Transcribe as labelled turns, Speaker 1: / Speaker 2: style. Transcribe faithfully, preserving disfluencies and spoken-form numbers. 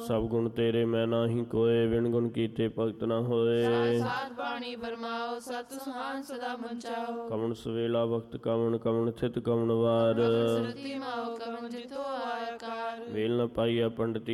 Speaker 1: ਸਭ ਗੁਣ ਤੇਰੇ ਮੈਂ ਨਾਹੀ ਕੋਏ, ਬਿਨ ਗੁਣ ਕੀਤੇ ਭਗਤ ਨਾ ਹੋਏ।
Speaker 2: ਸਾਧ ਬਾਣੀ ਫਰਮਾਓ, ਸਤ ਸੁਹਾਨ ਸਦਾ ਮੰਚਾਓ।
Speaker 1: ਕਵਣ ਸਵੇਲਾ ਵਕਤ ਕਵਣ, ਕਵਣ ਥਿਤ ਕਵਣ ਵਾਰ,
Speaker 2: ਸਰਤੀ ਮਾਓ ਕਵਣ ਜਿਤੋ ਆਕਾਰ।
Speaker 1: ਵੇਲ ਨ ਪਾਈਆ ਪੰਡਤੀ